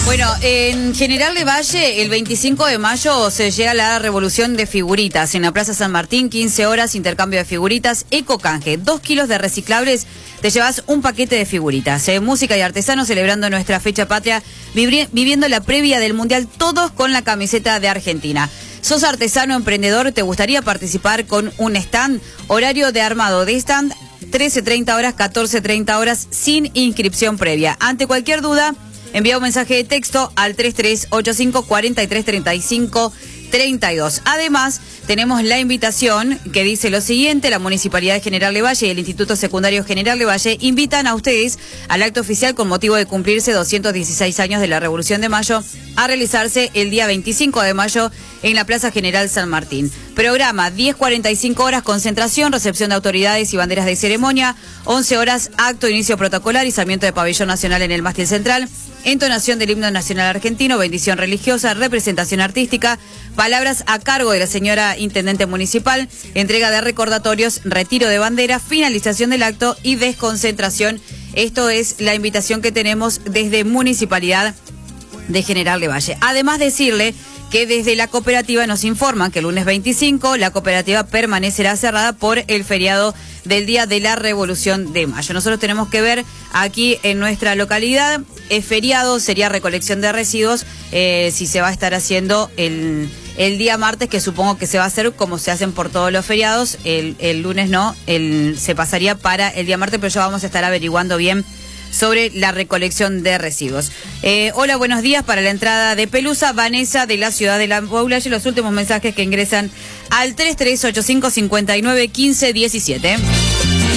Bueno, en General Valle, el 25 de mayo se llega la revolución de figuritas. En la Plaza San Martín, 15 horas, intercambio de figuritas, ecocanje. 2 kilos de reciclables, te llevas un paquete de figuritas. Música y artesanos celebrando nuestra fecha patria, viviendo la previa del Mundial, todos con la camiseta de Argentina. ¿Sos artesano, emprendedor? ¿Te gustaría participar con un stand? Horario de armado de stand, 13:30 horas, 14:30 horas, sin inscripción previa. Ante cualquier duda, envía un mensaje de texto al 3385 4335 32. Además, tenemos la invitación que dice lo siguiente: la Municipalidad de General Valle y el Instituto Secundario General Valle invitan a ustedes al acto oficial con motivo de cumplirse 216 años de la Revolución de Mayo a realizarse el día 25 de mayo en la Plaza General San Martín. Programa: 10:45 horas, concentración, recepción de autoridades y banderas de ceremonia; 11 horas, acto, inicio protocolar, izamiento de pabellón nacional en el mástil central, entonación del himno nacional argentino, bendición religiosa, representación artística, palabras a cargo de la señora Intendente Municipal, entrega de recordatorios, retiro de bandera, finalización del acto y desconcentración. Esto es la invitación que tenemos desde Municipalidad de General Valle. Además, decirle que desde la cooperativa nos informan que el lunes 25 la cooperativa permanecerá cerrada por el feriado del Día de la Revolución de Mayo. Nosotros tenemos que ver aquí en nuestra localidad, es feriado, sería recolección de residuos, si se va a estar haciendo el día martes, que supongo que se va a hacer como se hacen por todos los feriados, el lunes no, se pasaría para el día martes, pero ya vamos a estar averiguando bien sobre la recolección de residuos. Hola, buenos días. Para la entrada de Pelusa, Vanessa de la ciudad de La Paula, y los últimos mensajes que ingresan al 3385 59 15 17.